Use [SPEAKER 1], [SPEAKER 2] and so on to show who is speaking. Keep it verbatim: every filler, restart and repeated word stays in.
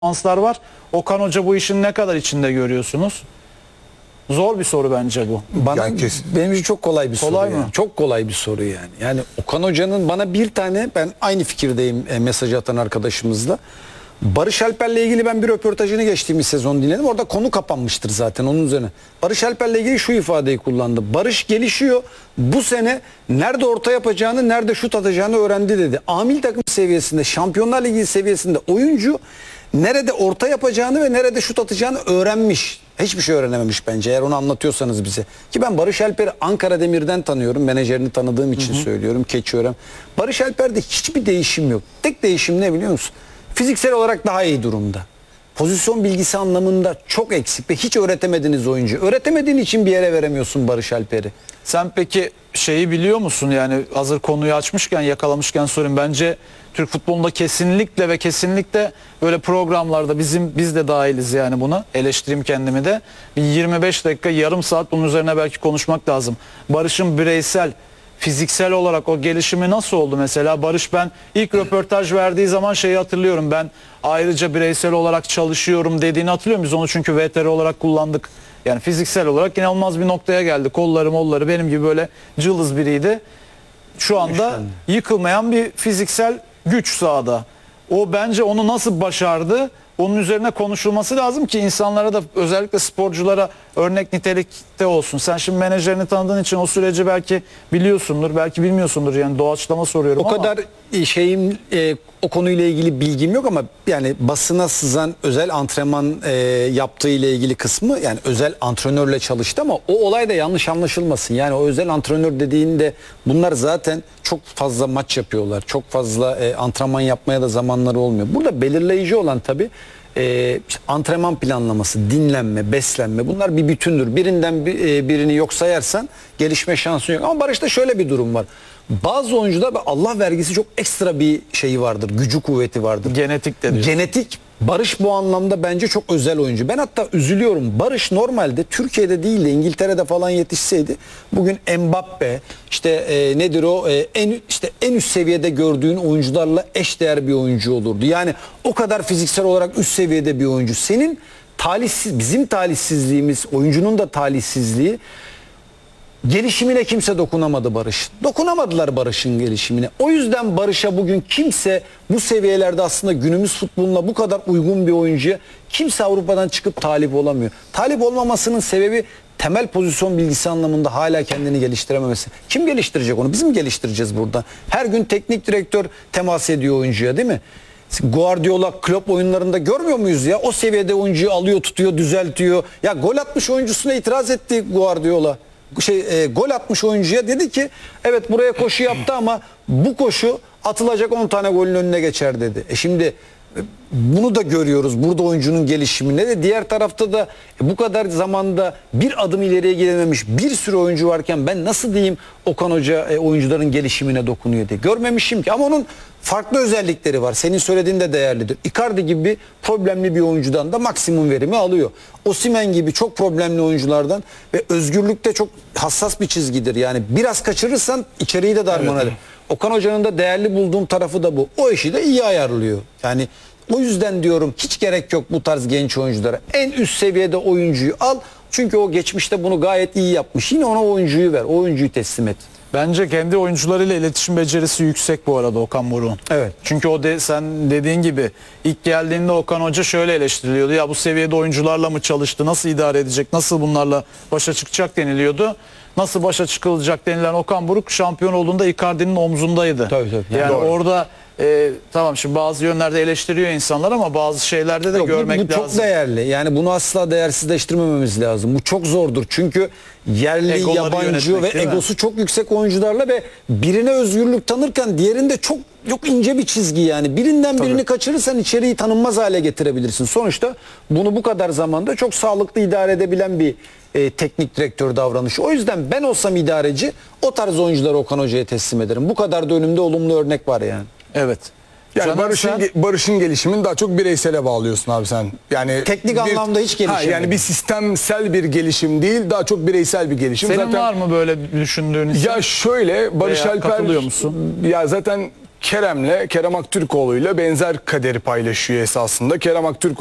[SPEAKER 1] Anslar var. Okan Hoca bu işin ne kadar içinde görüyorsunuz? Zor bir soru bence bu.
[SPEAKER 2] Bana
[SPEAKER 3] Yani
[SPEAKER 2] benim için çok kolay bir
[SPEAKER 1] Kolay
[SPEAKER 2] soru.
[SPEAKER 1] mı?
[SPEAKER 2] Yani. Çok kolay bir soru yani. Yani Okan Hoca'nın bana bir tane, ben aynı fikirdeyim e, mesaj atan arkadaşımızla. Barış Alper'le ilgili ben bir röportajını geçtiğimiz sezon dinledim. Orada konu kapanmıştır zaten onun üzerine. Barış Alper'le ilgili şu ifadeyi kullandı. Barış gelişiyor. Bu sene nerede orta yapacağını, nerede şut atacağını öğrendi dedi. Amil takım seviyesinde, Şampiyonlar Ligi seviyesinde oyuncu nerede orta yapacağını ve nerede şut atacağını öğrenmiş. Hiçbir şey öğrenememiş bence, eğer onu anlatıyorsanız bize. Ki ben Barış Alper'i Ankara Demir'den tanıyorum. Menajerini tanıdığım için hı hı. söylüyorum. Keçiören. Barış Alper'de hiçbir değişim yok. Tek değişim ne biliyor musun? Fiziksel olarak daha iyi durumda. Pozisyon bilgisi anlamında çok eksik ve hiç öğretemediniz oyuncu. Öğretemediğin için bir yere veremiyorsun Barış Alper'i.
[SPEAKER 1] Sen peki şeyi biliyor musun, yani hazır konuyu açmışken, yakalamışken sorayım. Bence Türk futbolunda kesinlikle ve kesinlikle böyle programlarda bizim biz de dahiliz yani buna. Eleştireyim kendimi de. Bir yirmi beş dakika, yarım saat bunun üzerine belki konuşmak lazım. Barış'ın bireysel, fiziksel olarak o gelişimi nasıl oldu mesela? Barış, ben ilk röportaj verdiği zaman şeyi hatırlıyorum. Ben ayrıca bireysel olarak çalışıyorum dediğini hatırlıyorum. Biz onu çünkü V T R olarak kullandık. Yani fiziksel olarak inanılmaz bir noktaya geldi. Kolları molları benim gibi böyle cılız biriydi. Şu anda yıkılmayan bir fiziksel güç sahada. O bence onu nasıl başardı? Onun üzerine konuşulması lazım ki insanlara da, özellikle sporculara örnek nitelikte olsun. Sen şimdi menajerini tanıdığın için o süreci belki biliyorsundur, belki bilmiyorsundur. Yani doğaçlama soruyorum
[SPEAKER 2] o
[SPEAKER 1] ama.
[SPEAKER 2] O kadar şeyim e, o konuyla ilgili bilgim yok ama yani basına sızan özel antrenman e, yaptığı ile ilgili kısmı, yani özel antrenörle çalıştı ama o olay da yanlış anlaşılmasın. Yani o özel antrenör dediğinde bunlar zaten çok fazla maç yapıyorlar. Çok fazla e, antrenman yapmaya da zamanları olmuyor. Burada belirleyici olan tabii e, işte antrenman planlaması, dinlenme, beslenme, bunlar bir bütündür. Birinden bir, e, birini yok sayarsan gelişme şansın yok. Ama Barış'ta şöyle bir durum var. Bazı oyuncuda Allah vergisi çok ekstra bir şeyi vardır. Gücü kuvveti vardır.
[SPEAKER 1] Genetik de diyor.
[SPEAKER 2] Genetik. Barış bu anlamda bence çok özel oyuncu. Ben hatta üzülüyorum. Barış normalde Türkiye'de değil de İngiltere'de falan yetişseydi bugün Mbappe, işte e, nedir o e, en işte en üst seviyede gördüğün oyuncularla eşdeğer bir oyuncu olurdu. Yani o kadar fiziksel olarak üst seviyede bir oyuncu. Senin talihsiz, bizim talihsizliğimiz, oyuncunun da talihsizliği, gelişimine kimse dokunamadı Barış. Dokunamadılar Barış'ın gelişimine. O yüzden Barış'a bugün kimse bu seviyelerde, aslında günümüz futboluna bu kadar uygun bir oyuncuya kimse Avrupa'dan çıkıp talip olamıyor. Talip olmamasının sebebi temel pozisyon bilgisi anlamında hala kendini geliştirememesi. Kim geliştirecek onu? Biz mi geliştireceğiz burada? Her gün teknik direktör temas ediyor oyuncuya, değil mi? Guardiola, Klopp oyunlarında görmüyor muyuz ya? O seviyede oyuncuyu alıyor, tutuyor, düzeltiyor. Ya gol atmış oyuncusuna itiraz etti Guardiola. Şey, e, gol atmış oyuncuya dedi ki evet buraya koşu yaptı ama bu koşu atılacak on tane golün önüne geçer dedi. E şimdi e, bunu da görüyoruz burada oyuncunun gelişiminde de, diğer tarafta da e, bu kadar zamanda bir adım ileriye gidememiş bir sürü oyuncu varken ben nasıl diyeyim Okan Hoca e, oyuncuların gelişimine dokunuyor diye. Görmemişim ki, ama onun farklı özellikleri var. Senin söylediğin de değerlidir. Icardi gibi problemli bir oyuncudan da maksimum verimi alıyor. Osimhen gibi çok problemli oyunculardan ve özgürlükte çok hassas bir çizgidir. Yani biraz kaçırırsan içeriği de darman eder. Evet. Okan Hoca'nın da değerli bulduğum tarafı da bu. O işi de iyi ayarlıyor. Yani o yüzden diyorum hiç gerek yok bu tarz genç oyunculara. En üst seviyede oyuncuyu al. Çünkü o geçmişte bunu gayet iyi yapmış. Yine ona oyuncuyu ver. O oyuncuyu teslim et.
[SPEAKER 1] Bence kendi oyuncularıyla iletişim becerisi yüksek bu arada Okan Buruk'un.
[SPEAKER 2] Evet.
[SPEAKER 1] Çünkü o de, sen dediğin gibi ilk geldiğinde Okan Hoca şöyle eleştiriliyordu. Ya bu seviyede oyuncularla mı çalıştı? Nasıl idare edecek? Nasıl bunlarla başa çıkacak deniliyordu. Nasıl başa çıkılacak denilen Okan Buruk şampiyon olduğunda Icardi'nin omzundaydı.
[SPEAKER 2] Tabii tabii.
[SPEAKER 1] Yani
[SPEAKER 2] Doğru.
[SPEAKER 1] orada e, tamam şimdi bazı yönlerde eleştiriyor insanlar ama bazı şeylerde de
[SPEAKER 2] Yok,
[SPEAKER 1] görmek
[SPEAKER 2] bu, bu
[SPEAKER 1] lazım.
[SPEAKER 2] çok değerli. Yani bunu asla değersizleştirmememiz lazım. Bu çok zordur. Çünkü yerli,
[SPEAKER 1] Egoları
[SPEAKER 2] yabancı
[SPEAKER 1] yönetmek,
[SPEAKER 2] ve
[SPEAKER 1] değil mi?
[SPEAKER 2] egosu çok yüksek oyuncularla ve birine özgürlük tanırken diğerinde çok yok ince bir çizgi yani. Birinden
[SPEAKER 1] Tabii.
[SPEAKER 2] birini kaçırırsan içeriği tanınmaz hale getirebilirsin. Sonuçta bunu bu kadar zamanda çok sağlıklı idare edebilen bir e, teknik direktör davranışı. O yüzden ben olsam idareci o tarz oyuncuları Okan Hoca'ya teslim ederim. Bu kadar da önümde olumlu örnek var yani.
[SPEAKER 1] Evet.
[SPEAKER 3] Yani
[SPEAKER 1] Caner,
[SPEAKER 3] Barış'ın
[SPEAKER 1] sen-
[SPEAKER 3] ge- Barış'ın gelişimini daha çok bireysele bağlıyorsun abi sen. Yani
[SPEAKER 2] Teknik anlamda hiç gelişim
[SPEAKER 3] Ha, yani
[SPEAKER 2] yok.
[SPEAKER 3] bir sistemsel bir gelişim değil, daha çok bireysel bir gelişim.
[SPEAKER 1] Senin
[SPEAKER 3] zaten
[SPEAKER 1] var mı böyle düşündüğün isim?
[SPEAKER 3] ya şöyle Barış
[SPEAKER 1] Veya
[SPEAKER 3] Alper,
[SPEAKER 1] katılıyor musun?
[SPEAKER 3] ya zaten Kerem'le Kerem Aktürkoğlu'yla benzer kaderi paylaşıyor esasında. Kerem Aktürkoğlu